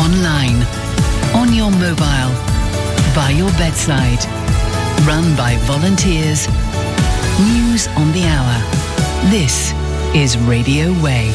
online, on your mobile, by your bedside. Run by volunteers. News on the hour. This is Radio Way.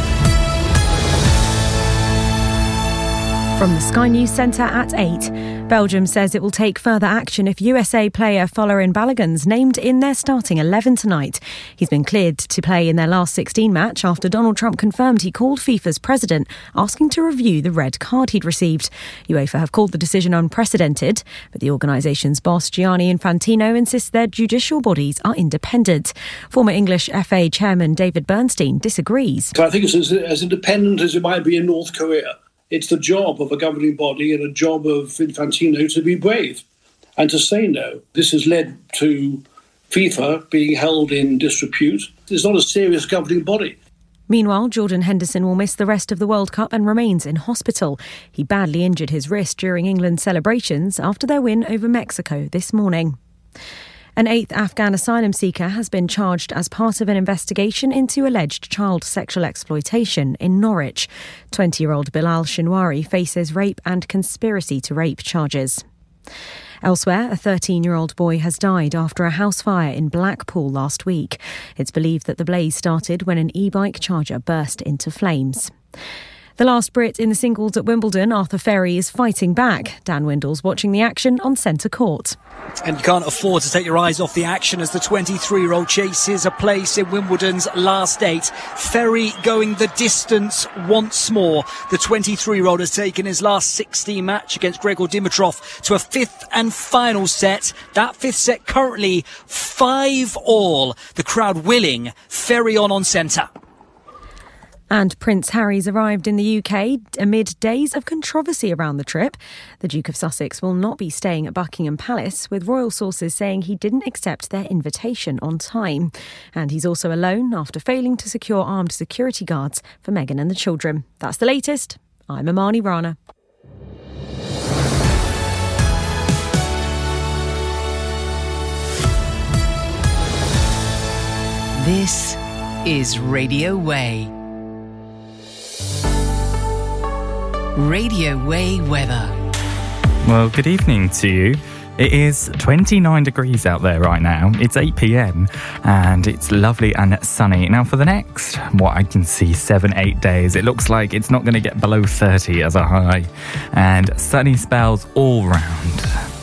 From the Sky News Centre at 8, Belgium says it will take further action if USA player Folarin Balogun's named in their starting 11 tonight. He's been cleared to play in their last 16 match after Donald Trump confirmed he called FIFA's president asking to review the red card he'd received. UEFA have called the decision unprecedented, but the organisation's boss Gianni Infantino insists their judicial bodies are independent. Former English FA chairman David Bernstein disagrees. I think it's as independent as it might be in North Korea. It's the job of a governing body and a job of Infantino to be brave and to say no. This has led to FIFA being held in disrepute. It's not a serious governing body. Meanwhile, Jordan Henderson will miss the rest of the World Cup and remains in hospital. He badly injured his wrist during England's celebrations after their win over Mexico this morning. An eighth Afghan asylum seeker has been charged as part of an investigation into alleged child sexual exploitation in Norwich. 20-year-old Bilal Shinwari faces rape and conspiracy to rape charges. Elsewhere, a 13-year-old boy has died after a house fire in Blackpool last week. It's believed that the blaze started when an e-bike charger burst into flames. The last Brit in the singles at Wimbledon, Arthur Ferry, is fighting back. Dan Windle's watching the action on centre court. And you can't afford to take your eyes off the action as the 23-year-old chases a place in Wimbledon's last 8. Ferry going the distance once more. The 23-year-old has taken his last 16 match against Grigor Dimitrov to a fifth and final set. That fifth set currently 5-all. The crowd willing. Ferry on centre. And Prince Harry's arrived in the UK amid days of controversy around the trip. The Duke of Sussex will not be staying at Buckingham Palace, with royal sources saying he didn't accept their invitation on time. And he's also alone after failing to secure armed security guards for Meghan and the children. That's the latest. I'm Amani Rana. This is Radio Way. Radio Way weather. Well, good evening to you. It is 29 degrees out there right now. It's 8 p.m. and it's lovely and sunny. Now, for the next, what I can see, 7-8 days, it looks like it's not going to get below 30 as a high, and sunny spells all round.